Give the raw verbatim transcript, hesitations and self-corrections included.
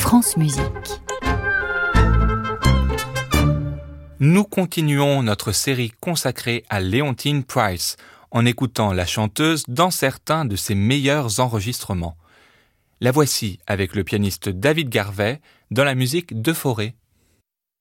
France Musique. Nous continuons notre série consacrée à Leontyne Price en écoutant la chanteuse dans certains de ses meilleurs enregistrements. La voici avec le pianiste David Garvey dans la musique d'Euphorie.